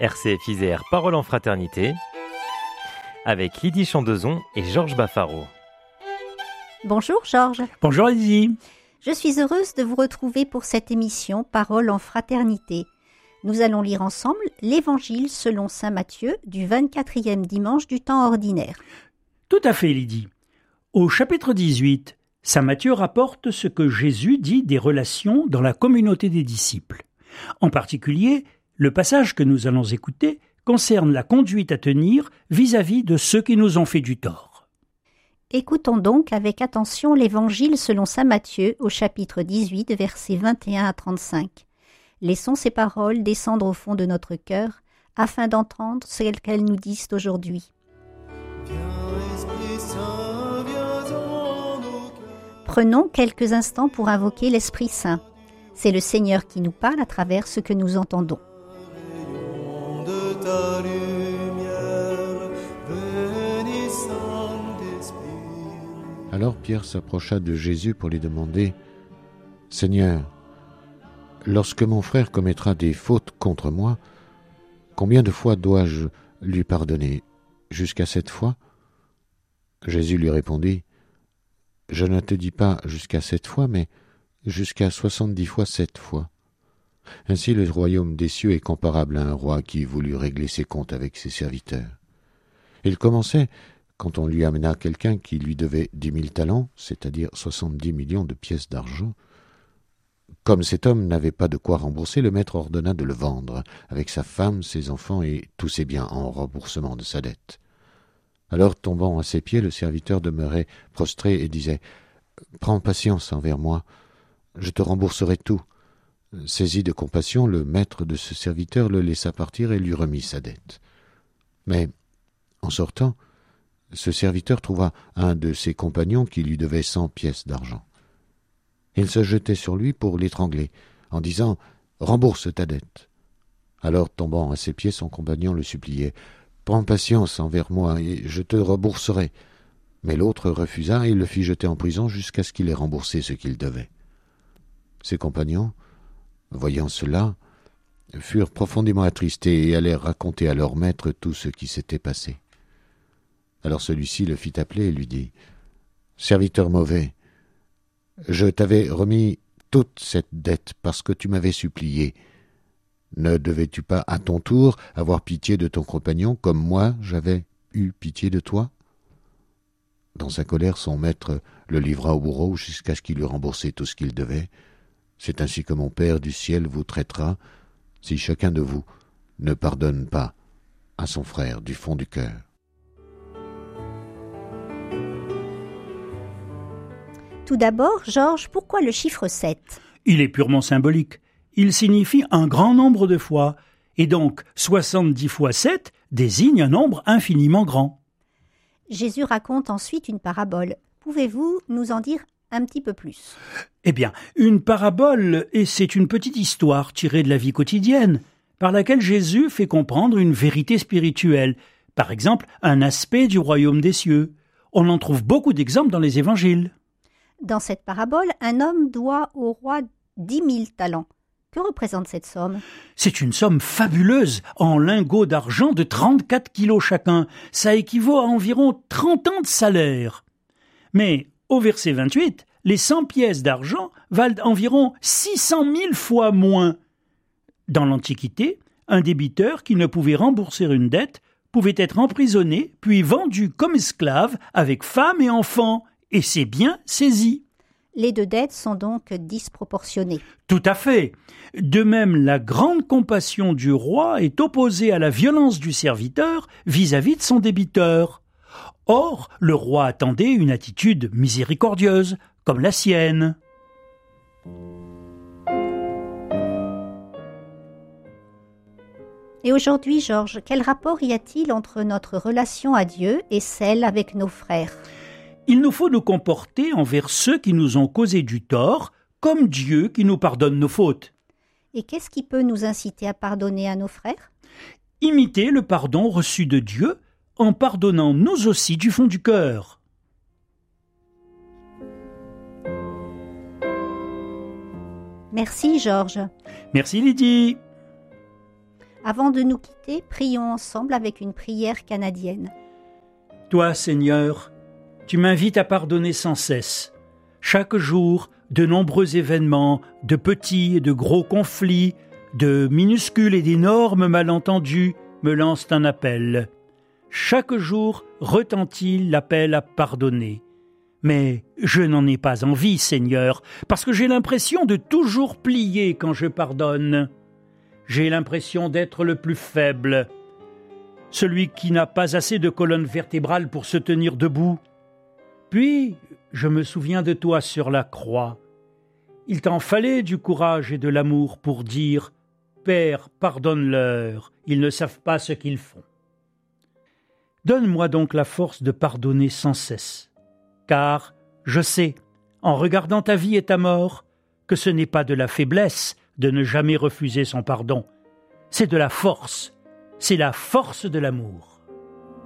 RCF Isère Parole en Fraternité, avec Lydie Chandezon et Georges Baffaro. Bonjour Georges. Bonjour Lydie. Je suis heureuse de vous retrouver pour cette émission Parole en Fraternité. Nous allons lire ensemble l'Évangile selon saint Matthieu du 24e dimanche du temps ordinaire. Tout à fait Lydie. Au chapitre 18, saint Matthieu rapporte ce que Jésus dit des relations dans la communauté des disciples. En particulier, le passage que nous allons écouter concerne la conduite à tenir vis-à-vis de ceux qui nous ont fait du tort. Écoutons donc avec attention l'Évangile selon saint Matthieu au chapitre 18, versets 21 à 35. Laissons ces paroles descendre au fond de notre cœur, afin d'entendre ce qu'elles nous disent aujourd'hui. Prenons quelques instants pour invoquer l'Esprit Saint. C'est le Seigneur qui nous parle à travers ce que nous entendons. Alors Pierre s'approcha de Jésus pour lui demander « Seigneur, lorsque mon frère commettra des fautes contre moi, combien de fois dois-je lui pardonner? Jusqu'à 7 fois ?» Jésus lui répondit « Je ne te dis pas jusqu'à 7 fois, mais jusqu'à 70 fois 7 fois. Ainsi le royaume des cieux est comparable à un roi qui voulut régler ses comptes avec ses serviteurs. Il commençait quand on lui amena quelqu'un qui lui devait 10 000 talents, c'est-à-dire 70 millions de pièces d'argent. Comme cet homme n'avait pas de quoi rembourser, le maître ordonna de le vendre, avec sa femme, ses enfants et tous ses biens en remboursement de sa dette. Alors, tombant à ses pieds, le serviteur demeurait prostré et disait « Prends patience envers moi, je te rembourserai tout. » Saisi de compassion, le maître de ce serviteur le laissa partir et lui remit sa dette. Mais, en sortant, ce serviteur trouva un de ses compagnons qui lui devait 100 pièces d'argent. Il se jetait sur lui pour l'étrangler, en disant « Rembourse ta dette ». Alors, tombant à ses pieds, son compagnon le suppliait « Prends patience envers moi et je te rembourserai ». Mais l'autre refusa et il le fit jeter en prison jusqu'à ce qu'il ait remboursé ce qu'il devait. Ses compagnons, voyant cela, furent profondément attristés et allèrent raconter à leur maître tout ce qui s'était passé. Alors celui-ci le fit appeler et lui dit « Serviteur mauvais, je t'avais remis toute cette dette parce que tu m'avais supplié. Ne devais-tu pas à ton tour avoir pitié de ton compagnon comme moi j'avais eu pitié de toi ?» Dans sa colère, son maître le livra au bourreau jusqu'à ce qu'il eût remboursé tout ce qu'il devait. C'est ainsi que mon Père du ciel vous traitera si chacun de vous ne pardonne pas à son frère du fond du cœur. Tout d'abord, Georges, pourquoi le chiffre 7 ? Il est purement symbolique. Il signifie un grand nombre de fois. Et donc, 70 fois 7 désigne un nombre infiniment grand. Jésus raconte ensuite une parabole. Pouvez-vous nous en dire un petit peu plus ? Eh bien, une parabole, et c'est une petite histoire tirée de la vie quotidienne, par laquelle Jésus fait comprendre une vérité spirituelle, par exemple un aspect du royaume des cieux. On en trouve beaucoup d'exemples dans les évangiles. Dans cette parabole, un homme doit au roi 10 000 talents. Que représente cette somme ? C'est une somme fabuleuse, en lingots d'argent de 34 kilos chacun. Ça équivaut à environ 30 ans de salaire. Mais, au verset 28, les 100 pièces d'argent valent environ 600 000 fois moins. Dans l'Antiquité, un débiteur qui ne pouvait rembourser une dette pouvait être emprisonné puis vendu comme esclave avec femme et enfants, et ses biens saisis. Les deux dettes sont donc disproportionnées. Tout à fait. De même, la grande compassion du roi est opposée à la violence du serviteur vis-à-vis de son débiteur. Or, le roi attendait une attitude miséricordieuse, comme la sienne. Et aujourd'hui, Georges, quel rapport y a-t-il entre notre relation à Dieu et celle avec nos frères ? Il nous faut nous comporter envers ceux qui nous ont causé du tort, comme Dieu qui nous pardonne nos fautes. Et qu'est-ce qui peut nous inciter à pardonner à nos frères ? Imiter le pardon reçu de Dieu en pardonnant nous aussi du fond du cœur. Merci Georges. Merci Lydie. Avant de nous quitter, prions ensemble avec une prière canadienne. Toi, Seigneur, tu m'invites à pardonner sans cesse. Chaque jour, de nombreux événements, de petits et de gros conflits, de minuscules et d'énormes malentendus me lancent un appel. Chaque jour retentit l'appel à pardonner. Mais je n'en ai pas envie, Seigneur, parce que j'ai l'impression de toujours plier quand je pardonne. J'ai l'impression d'être le plus faible, celui qui n'a pas assez de colonne vertébrale pour se tenir debout. Puis, je me souviens de toi sur la croix. Il t'en fallait du courage et de l'amour pour dire « Père, pardonne-leur, ils ne savent pas ce qu'ils font. » Donne-moi donc la force de pardonner sans cesse, car je sais, en regardant ta vie et ta mort, que ce n'est pas de la faiblesse de ne jamais refuser son pardon, c'est de la force, c'est la force de l'amour.